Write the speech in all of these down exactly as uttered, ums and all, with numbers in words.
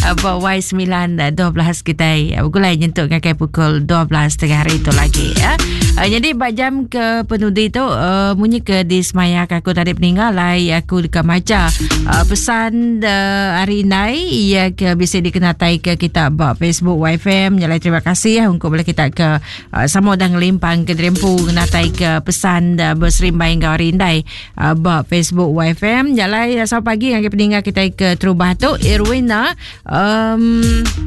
Buat Y sembilan dua belas kita Gulai nyentuk ngakai pukul dua belas tengah hari tu lagi ya. Uh, jadi bak jam ke penudi tu uh, munyi ke di semaya aku tadi peninggal lai aku dekat maca uh, pesan uh, hari ini ia ke bisa dikenatai ke kita bak Facebook Y F M. Nyalai terima kasih untuk boleh kita ke uh, sama dan ngelimpang ke Drempu kenatai ke pesan uh, berserimbai ngau hari ini uh, bak Facebook Y F M. Nyalai uh, selamat pagi yang peninggal kita ke Terubah tu Irwina um,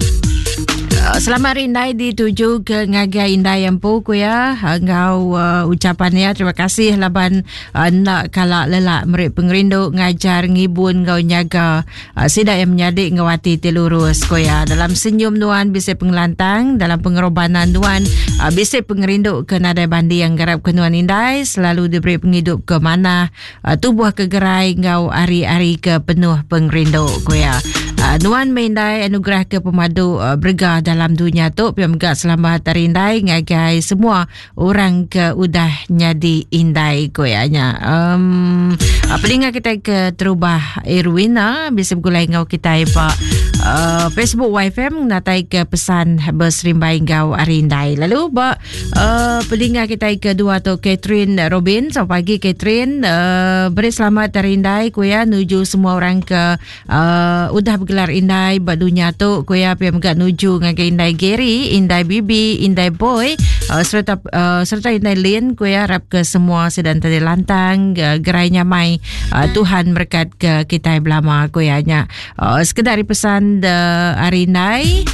Uh, selamat rindai dituju ke ngagai indai empu ku ya. Engau uh, ucapannya terima kasih laban uh, nak kalak lelak merik pengerindu ngajar ngibun ngau nyaga uh, sidak yang menyadik ngawati tilurus ku ya. Dalam senyum nuan bisa pengelantang, dalam pengerobanan nuan uh, bisa pengerindu ke nadai bandi yang garap ke nuan indai selalu diberi penghidup ke mana uh, tubuh kegerai ngau ari-ari ke penuh pengerindu ku ya. Uh, nuan mendai anugerah ke pemadu uh, bergah dalam dunia tu piam gak selamat terindai ngagai semua orang ke udah nyadi indai koyanya. Um, pelinga kita ke Terubah Irwina bisa bergulai ngau kita pa uh, Facebook Y F M natai ke pesan berserimbai ngau arindai. Lalu ba uh, pelinga kita ke dua tu Catherine Robin. Selamat pagi Catherine. Uh, beri selamat terindai koya nuju semua orang ke uh, udah bergelar indai ba dunia tu koya piam gak nuju ngagai indai Gary, indai Bibi, indai Boy uh, serta uh, serta indai Lin ku ya harap ke semua sedang tadi lantang uh, gerai nyamai uh, Tuhan berkat ke kita belama ku ya nya uh, sekedar pesan uh, hari nai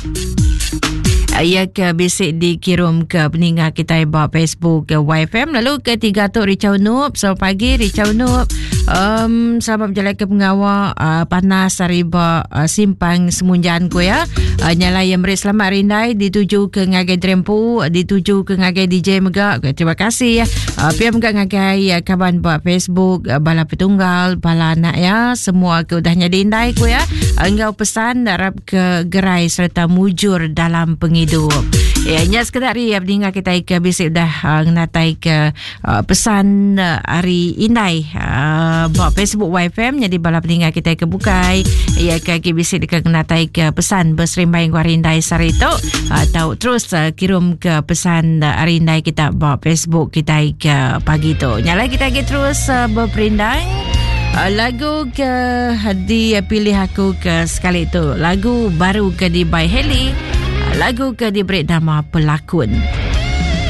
ia ke bisik dikirim ke peninggal kita bawa Facebook ke Y F M. Lalu ketiga tu Richau Noob. Selamat pagi Richau Noob. Um, selamat berjalan ke pengawal uh, panas hariba uh, simpang semunjan ku ya. Uh, nyala yang beri selamat rindai dituju ke ngagai Drempu, dituju ke ngagai D J Megak. Terima kasih ya. Uh, Pia Megak ngagai uh, kaban buat Facebook uh, bala petunggal, bala anak ya. Semua ke udahnya dindai ku ya. Uh, engkau pesan harap ke gerai serta mujur dalam penghidup. Ya, hanya sekedar ya peninggal kita ke bisik dah uh, natai ke uh, pesan uh, hari indai uh, buat Facebook Y F M. Jadi bala peninggal kita ke bukai ya ke bisik ke natai ke pesan berserimbai hari indai sari tu atau uh, terus uh, kirim ke pesan uh, hari indai kita buat Facebook kita ke pagi tu. Nyala kita ke terus uh, berperindang. Uh, lagu ke di uh, pilih aku ke sekali tu lagu baru ke di by Heli. Lagu ke diberi nama Pelakon.